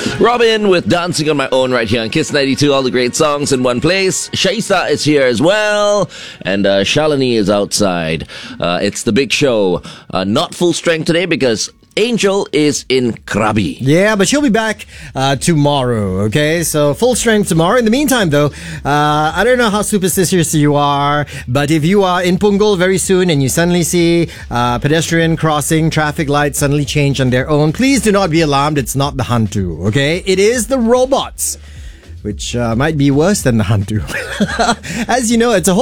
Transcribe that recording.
Robin with Dancing on My Own right here on Kiss 92. All the great songs in one place. Shaisa is here as well. And Shalini is outside. It's the big show. Not full strength today because Angel is in Krabi. Yeah, but she'll be back tomorrow, okay? So full strength tomorrow. In the meantime, though, I don't know how superstitious you are, but if you are in Punggol very soon and you suddenly see pedestrian crossing, traffic lights suddenly change on their own, please do not be alarmed. It's not the Hantu, okay? It is the robots, which might be worse than the Hantu. As you know, it's a whole